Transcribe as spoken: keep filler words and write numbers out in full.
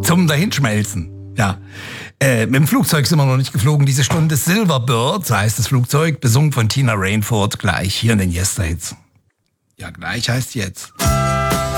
zum Dahinschmelzen. Ja, äh, mit dem Flugzeug sind wir noch nicht geflogen. Diese Stunde Silverbird, so heißt das Flugzeug, besungen von Tina Rainford, gleich hier in den Yesterhits. Ja, gleich heißt jetzt.